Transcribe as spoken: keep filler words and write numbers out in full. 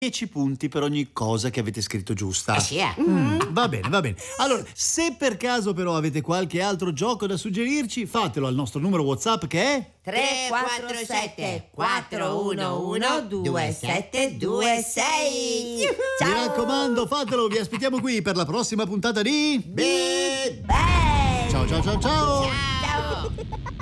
dieci punti per ogni cosa che avete scritto giusta. Eh sì, eh. Mm, va bene, va bene. Allora, se per caso però avete qualche altro gioco da suggerirci, fatelo al nostro numero WhatsApp che è tre quattro sette quattro uno uno due sette due sei. Mi raccomando, fatelo, vi aspettiamo qui per la prossima puntata di Beh, Beh. Ciao ciao ciao ciao! Ciao.